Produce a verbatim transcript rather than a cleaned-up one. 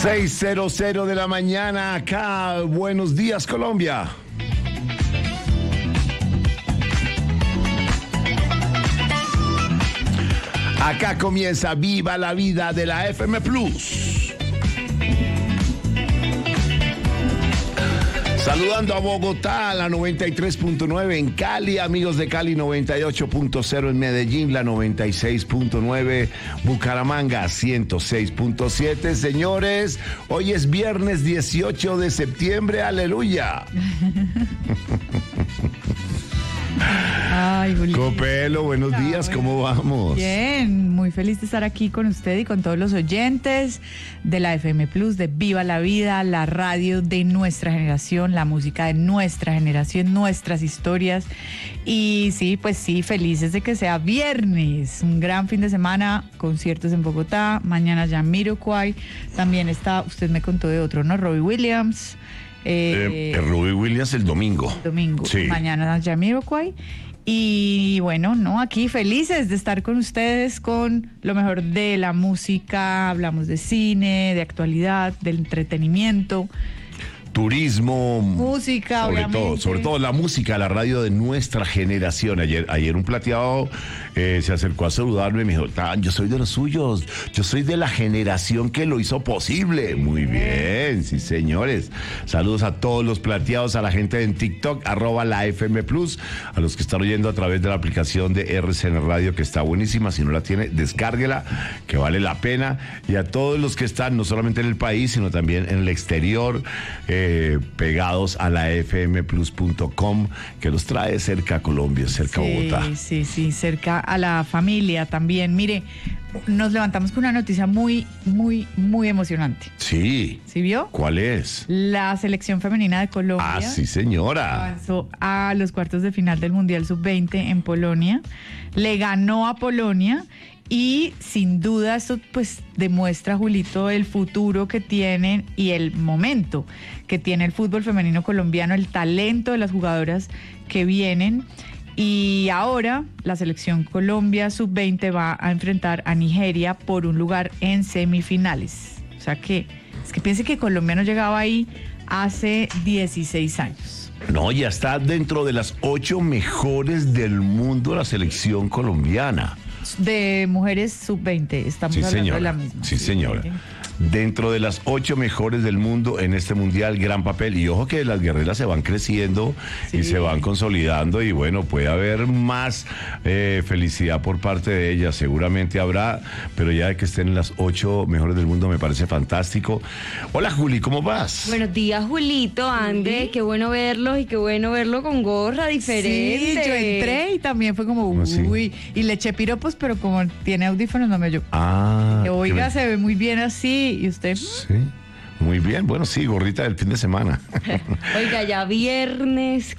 seis cero de la mañana acá. Buenos días, Colombia. Acá comienza Viva la Vida de la F M Plus. Saludando a Bogotá, la noventa y tres punto nueve en Cali, amigos de Cali, noventa y ocho punto cero en Medellín, la noventa y seis punto nueve, Bucaramanga, ciento seis punto siete. Señores, hoy es viernes dieciocho de septiembre, aleluya. Ay, Julio. Copelo, buenos días, ¿cómo vamos? Bien, muy feliz de estar aquí con usted y con todos los oyentes de la F M Plus, de Viva la Vida, la radio de nuestra generación, la música de nuestra generación, nuestras historias. Y sí, pues sí, felices de que sea viernes, un gran fin de semana, conciertos en Bogotá, mañana Jamiroquai, también está, usted me contó de otro, ¿no? Robbie Williams. Eh, eh, Robbie Williams el domingo. Domingo, sí. Mañana Jamiroquai. Y bueno, no, aquí felices de estar con ustedes con lo mejor de la música, hablamos de cine, de actualidad, del entretenimiento. Turismo, música, sobre obviamente. todo, sobre todo la música, la radio de nuestra generación. Ayer, ayer un plateado eh, se acercó a saludarme y me dijo, yo soy de los suyos, yo soy de la generación que lo hizo posible. Muy bien, sí señores. Saludos a todos los plateados, a la gente en TikTok, arroba la F M Plus, a los que están oyendo a través de la aplicación de R C N Radio, que está buenísima. Si no la tiene, descárguela, que vale la pena. Y a todos los que están, no solamente en el país, sino también en el exterior, eh, Eh, pegados a la f m plus punto com, que los trae cerca a Colombia, cerca sí, a Bogotá. Sí, sí, cerca a la familia también. Mire, nos levantamos con una noticia muy, muy, muy emocionante. Sí. ¿Sí vio? ¿Cuál es? La selección femenina de Colombia. Ah, sí, señora. Avanzó a los cuartos de final del Mundial sub veinte en Polonia. Le ganó a Polonia. Y sin duda esto pues demuestra, Julito, el futuro que tienen y el momento que tiene el fútbol femenino colombiano, el talento de las jugadoras que vienen. Y ahora la selección Colombia sub veinte va a enfrentar a Nigeria por un lugar en semifinales. O sea que, es que piense que Colombia no llegaba ahí hace dieciséis años. No, ya está dentro de las ocho mejores del mundo la selección colombiana. De mujeres sub veinte, estamos sí, hablando señora. de la misma. Sí, señora. Dentro de las ocho mejores del mundo en este mundial, gran papel. Y ojo que las guerreras se van creciendo sí. y se van consolidando. Y bueno, puede haber más eh, felicidad por parte de ellas. Seguramente habrá, pero ya de que estén en las ocho mejores del mundo me parece fantástico. Hola, Juli, ¿cómo vas? Buenos días, Julito, Ande. ¿Sí? Qué bueno verlos y qué bueno verlo con gorra diferente. Sí, yo entré y también fue como, uy, sí? y le eché piropos, pero como tiene audífonos no me oyó. Ah. Que, oiga, se ve muy bien así. ¿Y usted? Sí, muy bien. Bueno, sí, gorrita del fin de semana. Oiga, ya viernes,